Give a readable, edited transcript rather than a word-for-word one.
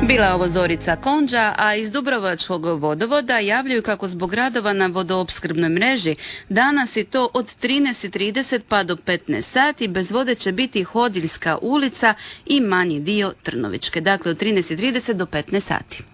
Bila je ovo Zorica Konđa, a iz Dubrovačkog vodovoda javljaju kako zbog radova na vodoopskrbnoj mreži danas je to od 13:30 pa do 15 sati. Bez vode će biti Hodiljska ulica i manji dio Trnovičke. Dakle, od 13:30 do 15 sati.